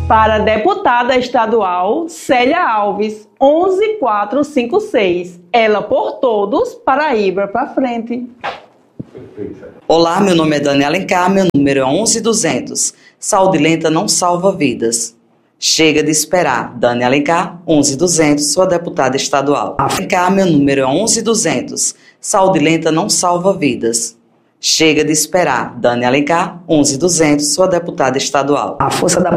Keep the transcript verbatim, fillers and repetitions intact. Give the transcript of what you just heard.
Para deputada estadual, Célia Alves, onze mil quatrocentos e cinquenta e seis. Ela por todos, Paraíba para frente. Olá, meu nome é Dani Alencar, meu número é onze mil e duzentos. Saúde lenta não salva vidas. Chega de esperar. Dani Alencar, onze mil e duzentos, sua deputada estadual. Alencar, meu número é onze mil e duzentos. Saúde lenta não salva vidas. Chega de esperar. Dani Alencar, onze mil e duzentos, sua deputada estadual. A força da